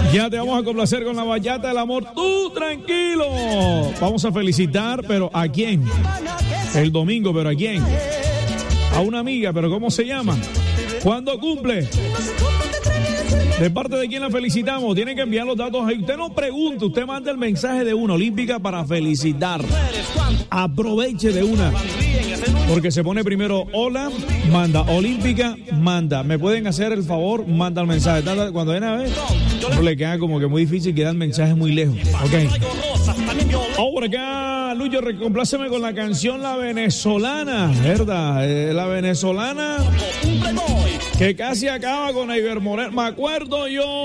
Ya te vamos a complacer con la bachata del amor. Tú tranquilo. Vamos a felicitar, pero ¿a quién? El domingo, pero ¿a quién? A una amiga, pero ¿cómo se llama? ¿Cuándo cumple? ¿De parte de quién la felicitamos? Tienen que enviar los datos ahí. Usted no pregunte, usted manda el mensaje de una olímpica para felicitar. Aproveche de una. Porque se pone primero hola, manda olímpica, manda. ¿Me pueden hacer el favor? Manda el mensaje. Cuando viene a ver, no le queda como que muy difícil, quedan mensajes muy lejos. Ok. Ahora acá, Lucho, compláceme con la canción La Venezolana, ¿verdad? La venezolana que casi acaba con Iber Moreno. Me acuerdo yo.